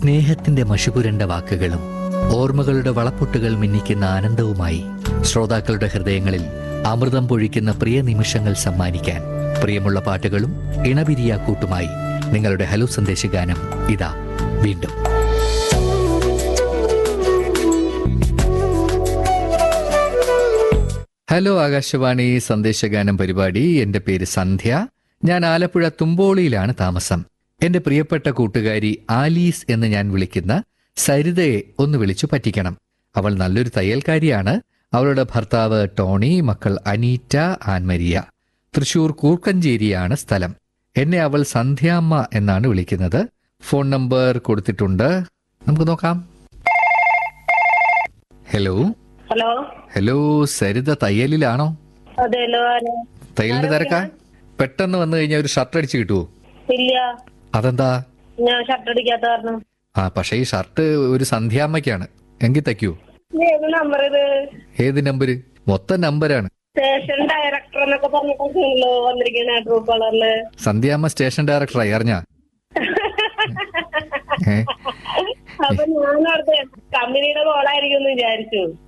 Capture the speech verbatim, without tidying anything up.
സ്നേഹത്തിന്റെ മഷുപുരണ്ട വാക്കുകളും ഓർമ്മകളുടെ വളപ്പൊട്ടുകൾ മിന്നിക്കുന്ന ആനന്ദവുമായി ശ്രോതാക്കളുടെ ഹൃദയങ്ങളിൽ അമൃതം പൊഴിക്കുന്ന പ്രിയ നിമിഷങ്ങൾ സമ്മാനിക്കാൻ പ്രിയമുള്ള പാട്ടുകളും ഇണപിരിയാക്കൂട്ടുമായി നിങ്ങളുടെ ഹലോ സന്ദേശഗാനം ഇതാ വീണ്ടും. ഹലോ ആകാശവാണി സന്ദേശഗാനം പരിപാടി. എന്റെ പേര് സന്ധ്യ. ഞാൻ ആലപ്പുഴ തുമ്പോളിയിലാണ് താമസം. എന്റെ പ്രിയപ്പെട്ട കൂട്ടുകാരി ആലീസ് എന്ന് ഞാൻ വിളിക്കുന്ന സരിതയെ ഒന്ന് വിളിച്ചു പറ്റിക്കണം. അവൾ നല്ലൊരു തയ്യൽക്കാരിയാണ്. അവളുടെ ഭർത്താവ് ടോണി, മക്കൾ അനീറ്റ, ആൻമരിയ. തൃശൂർ കൂർക്കഞ്ചേരിയാണ് സ്ഥലം. എന്നെ അവൾ സന്ധ്യാമ്മ എന്നാണ് വിളിക്കുന്നത്. ഫോൺ നമ്പർ കൊടുത്തിട്ടുണ്ട്, നമുക്ക് നോക്കാം. Hello hello hello Saritha തയ്യലിലാണോ? അതെല്ലോ. തയ്യലിന്റെ തിരക്കാ? പെട്ടെന്ന് വന്നു കഴിഞ്ഞാൽ ഒരു ഷർട്ട് അടിച്ചു കിട്ടുവോ? ഇല്ല. അതെന്താ? ഞാൻ ഷർട്ട് അടിക്കാത്ത കാരണം. ആ പക്ഷെ ഈ ഷർട്ട് ഒരു സന്ധ്യാമ്മയ്ക്കാണ്, എങ്കിൽ തയ്ക്കൂ. ഏത് നമ്പർ ഇത്? ഏത് നമ്പര്? മൊത്തം നമ്പരാണ്. സ്റ്റേഷൻ ഡയറക്ടർ എന്നൊക്കെ പറഞ്ഞിട്ടുണ്ടല്ലോ വന്നിരിക്കുന്ന ട്രൂ കളറില്. സന്ധ്യാമ്മ സ്റ്റേഷൻ ഡയറക്ടറായി അറിഞ്ഞാ? അപ്പൊ ഞാൻ അവിടുത്തെ കമ്പനിയുടെ കോളായിരിക്കും എന്ന് വിചാരിച്ചു.